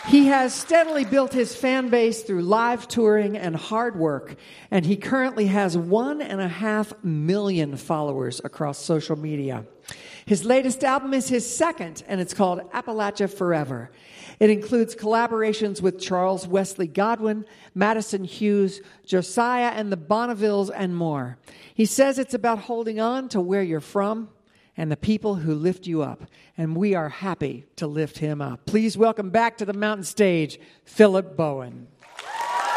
He has steadily built his fan base through live touring and hard work, and he currently has 1.5 million followers across social media. His latest album is his second, and it's called Appalachia Forever. It includes collaborations with Charles Wesley Godwin, Madison Hughes, Josiah and the Bonnevilles, and more. He says it's about holding on to where you're from and the people who lift you up. And we are happy to lift him up. Please welcome back to the mountain stage, Philip Bowen.